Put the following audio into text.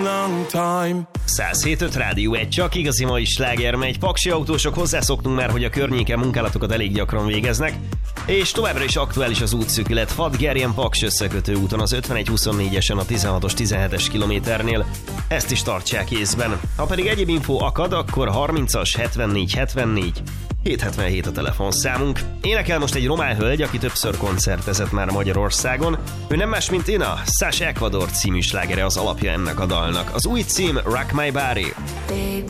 107.5 Rádió, egy csak igazi mai sláger megy. Paksi autósok, hozzászoktunk már, hogy a környéken munkálatokat elég gyakran végeznek, és továbbra is aktuális az útszűkület. Fadgerjen-Paks összekötő úton az 51-24-esen a 16-os 17-es kilométernél. Ezt is tartsák észben. Ha pedig egyéb infó akad, akkor 30-as 74 74 777 a telefonszámunk. Énekel most egy román hölgy, aki többször koncertezett már Magyarországon. Ő nem más, mint Ina. Sash Ecuador című slágere az alapja ennek a dalnak. Az új cím Rock My Body. Baby,